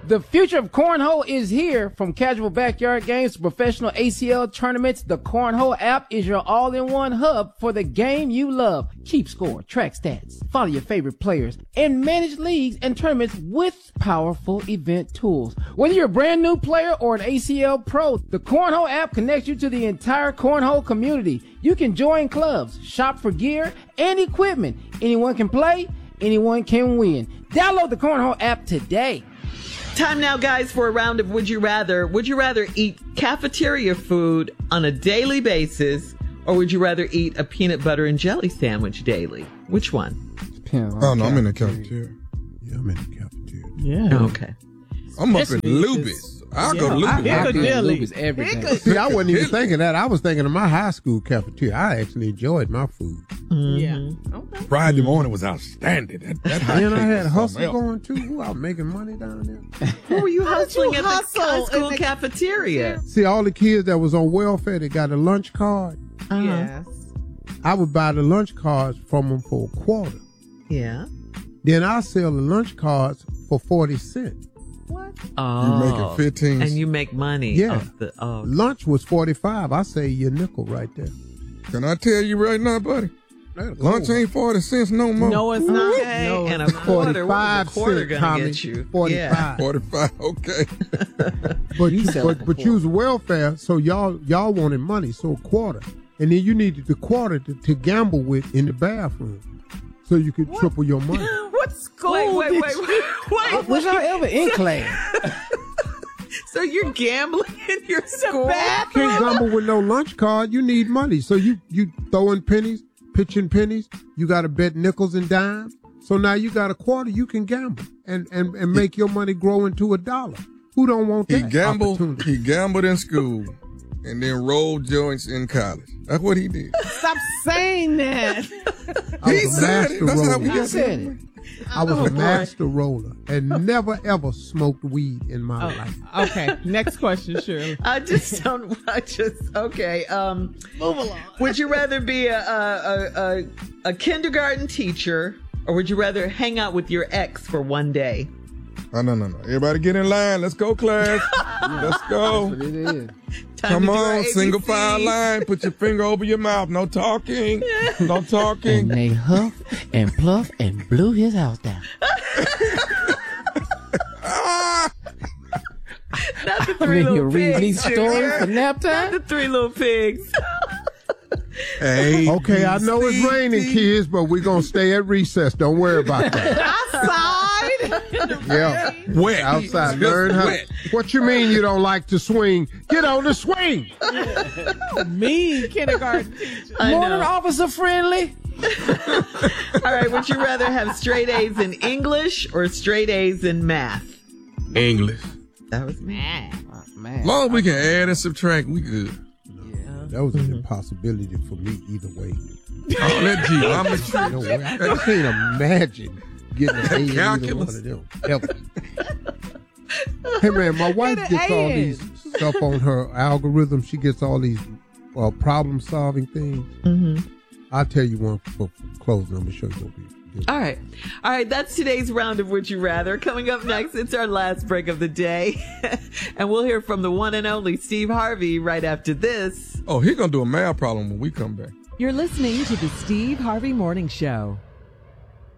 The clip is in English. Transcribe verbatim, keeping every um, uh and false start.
The future of cornhole is here. From casual backyard games to professional A C L tournaments, the Cornhole app is your all-in-one hub for the game you love. Keep score, track stats, follow your favorite players, and manage leagues and tournaments with powerful event tools. Whether you're a brand new player or an A C L pro, the Cornhole app connects you to the entire cornhole community. You can join clubs, shop for gear and equipment. Anyone can play, anyone can win. Download the Cornhole app today. Time now, guys, for a round of Would You Rather. Would you rather eat cafeteria food on a daily basis, or would you rather eat a peanut butter and jelly sandwich daily? Which one? Oh, no, I'm in the cafeteria. Yeah, I'm in the cafeteria. Yeah. Okay. I'm up in Lubis. I'll go to Lubis. Lubis every day. See, I wasn't even thinking that. I was thinking of my high school cafeteria. I actually enjoyed my food. Mm-hmm. Yeah. Okay. Friday morning was outstanding. That, that And I had hustle else. going too. Who out making money down there? Who were you hustling you at the hustle high in school the- cafeteria? See, all the kids that was on welfare, they got a lunch card. Uh-huh. Yes. I would buy the lunch cards from them for a quarter. Yeah. Then I sell the lunch cards for forty cents. What? Oh. You making fifteen. And you make money. Yeah. Off the, oh. Lunch was forty-five. I say your nickel right there. Can I tell you right now, buddy? Lunch ain't forty cents no more. No, it's not. Okay. No, and a it's not. quarter. What was forty-five a quarter cents, gonna Tommy. get you? forty-five. forty-five, okay. But He selling but, but for you was welfare, so y'all y'all wanted money, so a quarter. And then you needed the quarter to, to gamble with in the bathroom. So you could triple your money. What school Wait, wait, did wait, you? wait, wait. Was y'all ever in class? So you're gambling in your school? Can't gamble with no lunch card. You need money. So you, you throwing pennies, pitching pennies. You got to bet nickels and dimes. So now you got a quarter. You can gamble and, and, and make your money grow into a dollar. Who don't want that He gambled. opportunity? He gambled in school, and then rolled joints in college. That's what he did. Stop saying that. I He was a said it. master That's how we roller. I got said it. it. I was Oh, a boy. master roller and never ever smoked weed in my life. Okay. Next question, Shirley. I just don't. I just okay. Um, Move along. would you rather be a a, a a kindergarten teacher, or would you rather hang out with your ex for one day? Oh, no, no, no. Everybody get in line. Let's go, class. Let's go. But it is. Time Come to do our on, A B single Cs. file line. Put your finger over your mouth. No talking. No And talking. they huff and pluff and blew his house down. Ah! Not the I three mean, you little read pigs. these stories for nap Not time? the three little pigs. Hey, Okay, I know it's raining, kids, but we're going to stay at recess. Don't worry about that. Outside. Yeah. wet. Outside. Just Learn how. wet. What you mean you don't like to swing? Get on the swing. Mean kindergarten teacher. I Morning, know. officer friendly. All right, would you rather have straight A's in English or straight A's in math? English. That was me. Oh, man. As long as we can add and subtract, we good. That was an impossibility for me either way. All that geometry. No way. I can't imagine getting an A in either one Calculus. of them. Ever. Hey, man, my wife Get an gets A all in. these stuff on her algorithm. She gets all these uh, problem-solving things. Mm-hmm. I'll tell you one for, for closing. I'm going to show you what we do. All right. All right. That's today's round of Would You Rather. Coming up next, it's our last break of the day. And we'll hear from the one and only Steve Harvey right after this. Oh, he's going to do a math problem when we come back. You're listening to the Steve Harvey Morning Show.